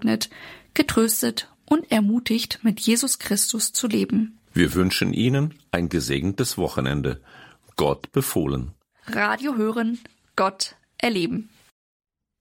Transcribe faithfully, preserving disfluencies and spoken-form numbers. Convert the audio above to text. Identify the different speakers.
Speaker 1: gesegnet, getröstet und ermutigt, mit Jesus Christus zu leben.
Speaker 2: Wir wünschen Ihnen ein gesegnetes Wochenende. Gott befohlen.
Speaker 1: Radio hören, Gott erleben.